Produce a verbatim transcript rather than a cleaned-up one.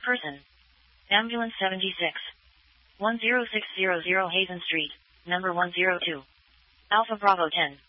Person. Ambulance seventy-six. one zero six zero zero Hazen Street, number one zero two. Alpha Bravo ten.